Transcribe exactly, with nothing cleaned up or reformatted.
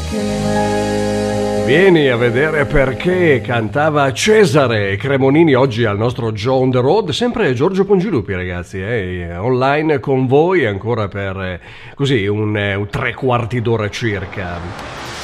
Vieni a vedere perché cantava Cesare Cremonini oggi al nostro Joe on the Road, sempre Giorgio Pongilupi ragazzi, eh, online con voi ancora per eh, così un, eh, un tre quarti d'ora circa.